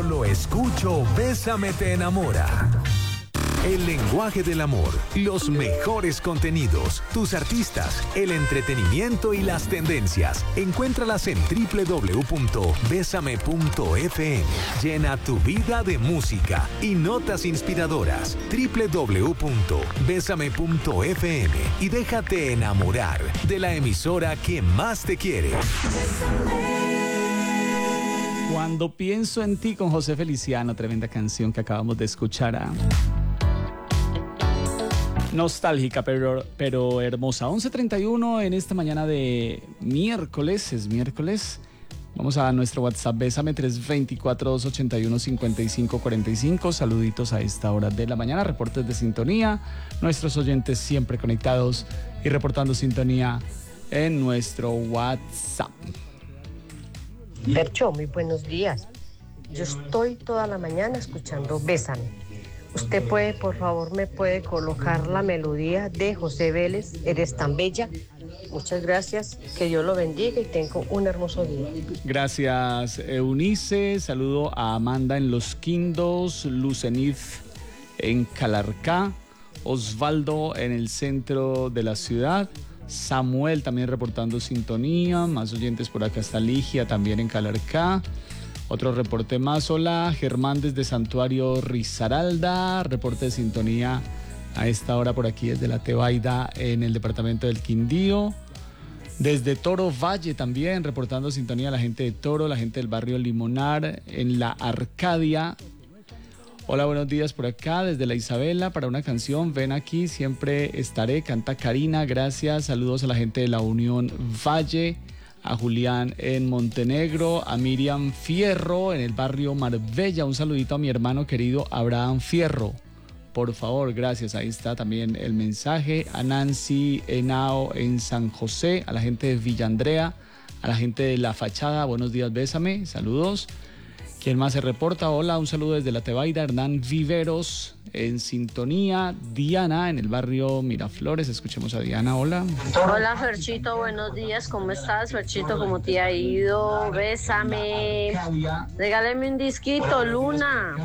solo escucho Bésame te enamora. El lenguaje del amor, los mejores contenidos, tus artistas, el entretenimiento y las tendencias. Encuéntralas en www.besame.fm. Llena tu vida de música y notas inspiradoras. www.besame.fm y déjate enamorar de la emisora que más te quiere. Cuando pienso en ti, con José Feliciano, tremenda canción que acabamos de escuchar. Nostálgica, pero hermosa. 11:31 en esta mañana de miércoles. Es miércoles. Vamos a nuestro WhatsApp, Bésame 324-281-5545. Saluditos a esta hora de la mañana, reportes de sintonía. Nuestros oyentes siempre conectados y reportando sintonía en nuestro WhatsApp. Percho, muy buenos días. Yo estoy toda la mañana escuchando Bésame. Usted puede, por favor, me puede colocar la melodía de José Vélez, Eres tan bella. Muchas gracias, que Dios lo bendiga y tenga un hermoso día. Gracias, Eunice. Saludo a Amanda en Los Quindos, Lucenid en Calarcá, Osvaldo en el centro de la ciudad, Samuel también reportando sintonía, más oyentes por acá, está Ligia también en Calarcá. Otro reporte más, hola, Germán desde Santuario Risaralda, reporte de sintonía a esta hora por aquí desde la Tebaida en el departamento del Quindío. Desde Toro Valle también, reportando sintonía a la gente de Toro, la gente del barrio Limonar, en la Arcadia. Hola, buenos días por acá, desde la Isabela, para una canción, ven aquí, siempre estaré, canta Karina, gracias, saludos a la gente de la Unión Valle, a Julián en Montenegro, a Miriam Fierro en el barrio Marbella, un saludito a mi hermano querido Abraham Fierro, por favor, gracias, ahí está también el mensaje, a Nancy Henao en San José, a la gente de Villa Andrea, a la gente de La Fachada, buenos días, bésame, saludos. ¿Quién más se reporta? Hola, un saludo desde la Tebaida, Hernán Viveros en sintonía, Diana en el barrio Miraflores, escuchemos a Diana, hola. Hola Ferchito, buenos días, ¿cómo estás Ferchito? ¿Cómo te ha ido? Bésame, regáleme un disquito, Luna.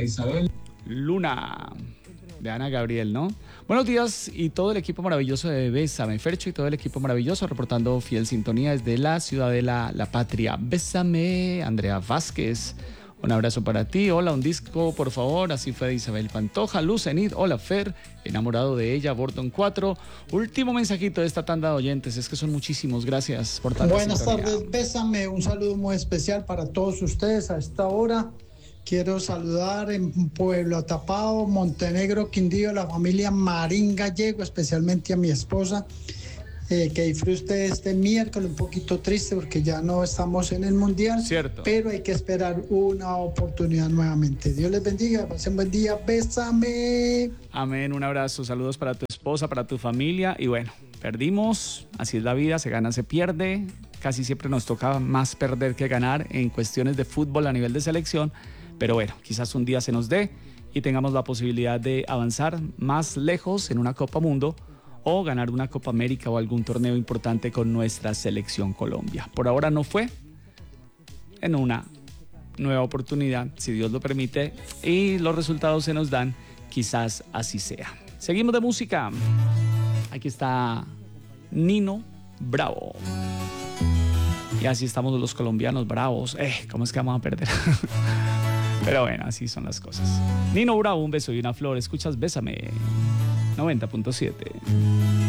Luna, de Ana Gabriel, ¿no? Buenos días y todo el equipo maravilloso de Bésame, Fercho y todo el equipo maravilloso reportando fiel sintonía desde la ciudad de la Patria. Bésame, Andrea Vázquez, un abrazo para ti. Hola, un disco, por favor. Así fue de Isabel Pantoja. Lucenid, hola Fer, enamorado de ella, Bordon 4. Último mensajito de esta tanda de oyentes, es que son muchísimos, gracias por tanta Buenas sintonía. tardes, Bésame, un saludo muy especial para todos ustedes a esta hora. Quiero saludar en Pueblo Atapao, Montenegro, Quindío, la familia Marín Gallego, especialmente a mi esposa, que disfrute este miércoles un poquito triste porque ya no estamos en el Mundial. Cierto. Pero hay que esperar una oportunidad nuevamente. Dios les bendiga, pasen buen día, bésame. Amén, un abrazo, saludos para tu esposa, para tu familia y bueno, perdimos, así es la vida, se gana, se pierde, casi siempre nos toca más perder que ganar en cuestiones de fútbol a nivel de selección. Pero bueno, quizás un día se nos dé y tengamos la posibilidad de avanzar más lejos en una Copa Mundo o ganar una Copa América o algún torneo importante con nuestra selección Colombia. Por ahora no fue, en una nueva oportunidad, si Dios lo permite, y los resultados se nos dan, quizás así sea. Seguimos de música. Aquí está Nino Bravo. Y así estamos los colombianos bravos. ¿Cómo es que vamos a perder? Pero bueno, así son las cosas. Nino Bravo, un beso y una flor. Escuchas Bésame 90.7.